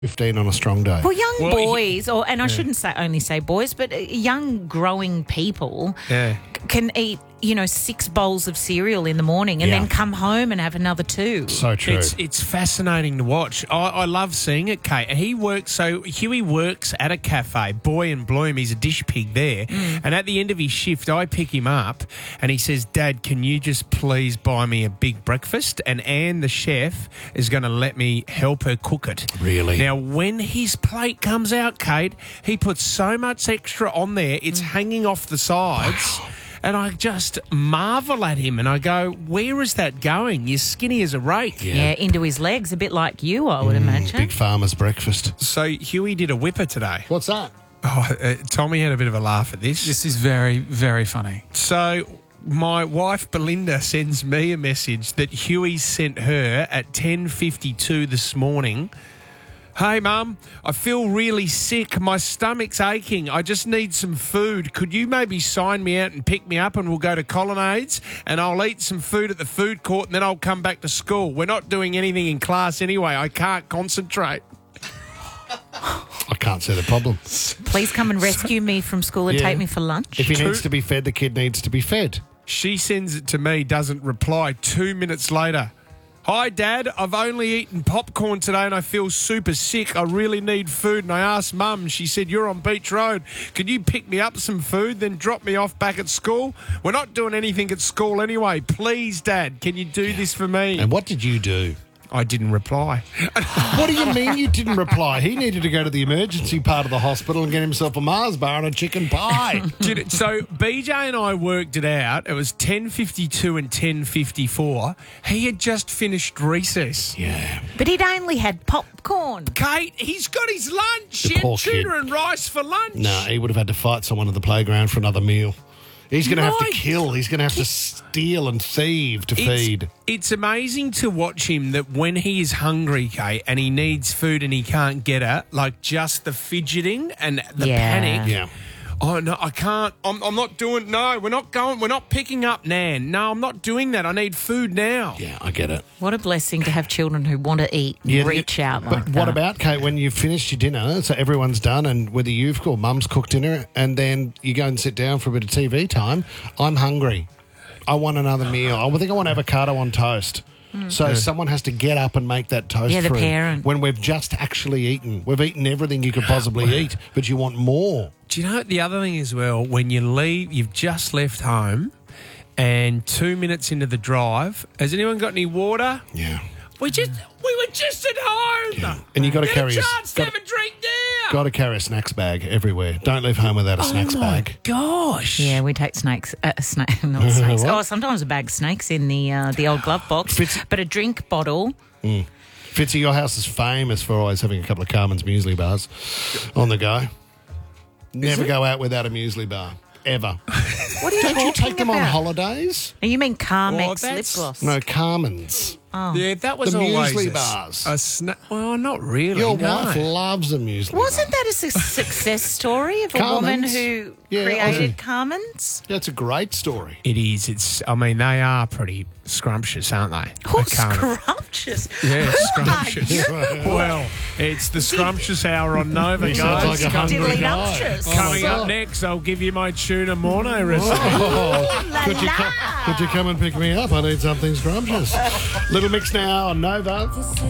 15 on a strong day. Well, young boys, and I shouldn't only say boys, but young growing people can eat, 6 bowls of cereal in the morning and then come home and have another 2. So true. It's fascinating to watch. I love seeing it, Kate. Huey works at a cafe, Boy and Bloom. He's a dish pig there. And at the end of his shift, I pick him up and he says, Dad, can you just please buy me a big breakfast? And Anne, the chef, is going to let me help her cook it. Really? Now, when his plate comes out, Kate, he puts so much extra on there, it's hanging off the sides. Wow. And I just marvel at him and I go, where is that going? You're skinny as a rake. Yeah, into his legs, a bit like you, I would imagine. Big farmer's breakfast. So Huey did a whipper today. What's that? Tommy had a bit of a laugh at this. This is very, very funny. So my wife Belinda sends me a message that Huey sent her at 10:52 this morning. Hey, Mum, I feel really sick. My stomach's aching. I just need some food. Could you maybe sign me out and pick me up and we'll go to Colonnades and I'll eat some food at the food court and then I'll come back to school. We're not doing anything in class anyway. I can't concentrate. I can't see the problem. Please come and rescue me from school and take me for lunch. If he needs to be fed, the kid needs to be fed. She sends it to me, doesn't reply. 2 minutes later. Hi, Dad. I've only eaten popcorn today and I feel super sick. I really need food. And I asked Mum. She said, you're on Beach Road. Could you pick me up some food, then drop me off back at school? We're not doing anything at school anyway. Please, Dad, can you do this for me? And what did you do? I didn't reply. What do you mean you didn't reply? He needed to go to the emergency part of the hospital and get himself a Mars bar and a chicken pie. So BJ and I worked it out. It was 10:52 and 10:54. He had just finished recess. Yeah. But he'd only had popcorn. Kate, he's got his lunch. The He had poor tuna kid. and rice for lunch. No, he would have had to fight someone at the playground for another meal. He's going to have to kill. He's going to have to steal and thieve to feed. It's amazing to watch him that when he is hungry, Kate, and he needs food and he can't get it, like just the fidgeting and the panic. Yeah. Oh, no, I can't. I'm not doing... No, we're not going... We're not picking up Nan. No, I'm not doing that. I need food now. Yeah, I get it. What a blessing to have children who want to eat and reach out like that. But what about, Kate, when you've finished your dinner, so everyone's done, and whether you've or Mum's cooked dinner, and then you go and sit down for a bit of TV time, I'm hungry. I want another meal. I think I want avocado on toast. So someone has to get up and make that toast the for him parent. when we've just actually eaten. We've eaten everything you could possibly eat, but you want more. Do you know the other thing as well? When you leave, you've just left home, and 2 minutes into the drive, has anyone got any water? Yeah. We were just at home. Yeah. And you got to carry a chance to have a drink now. Got to carry a snacks bag everywhere. Don't leave home without a snacks bag. Gosh. Yeah, we take not snakes. What? Sometimes a bag of snakes in the old glove box, but a drink bottle. Fitzy, your house is famous for always having a couple of Carmen's muesli bars on the go. Never go out without a muesli bar. Ever. What are you Don't you talking take them on about? holidays? You mean Carmex lip that's- gloss? No, Carmen's. Yeah, that was The always muesli bars. Well, not really. Your no. wife loves a muesli Wasn't bar. that a success story of a woman Carmen's? who Yeah, created Carmen's? That's a great story. It is. I mean, they are pretty scrumptious, aren't they? Oh, They can't- scrumptious. Yeah, Who are scrumptious. you? Well, it's the scrumptious hour on Nova, He sounds guys. like a hungry Diddly guy. numptious. Oh, Coming my up God. next, I'll give you my tuna morno recipe. Oh, La could you la. come and pick me up? I need something scrumptious. Little Mix now on Nova.